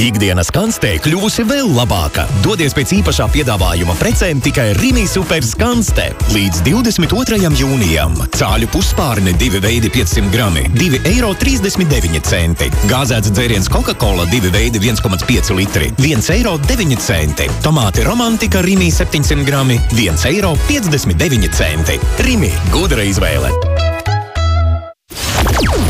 Ikdienas kanstē kļuvusi vēl labāka. Dodies pēc īpašā piedāvājuma precēm tikai Rimi Super Skanste. Līdz 22. jūnijam. Cāļu puspārni 2 veidi 500 grami, 2,39 eiro. Gāzēts dzēriens Coca-Cola 2 veidi 1,5 litri, 1,09 eiro. Tomāti Romantika Rimi 700 grami, 1,59 eiro. Rimi, gudra izvēle!